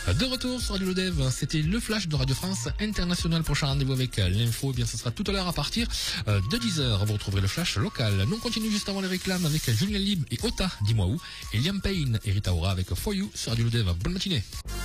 De retour sur Radio Lodev, c'était le flash de Radio France International. Prochain rendez-vous avec l'info, eh bien ce sera tout à l'heure à partir de 10h. Vous retrouverez le flash local. Nous on continue juste avant les réclames avec Julien Lib et Ota, dis-moi où, et Liam Payne et Rita Ora avec For You sur Radio Lodev. Bonne matinée.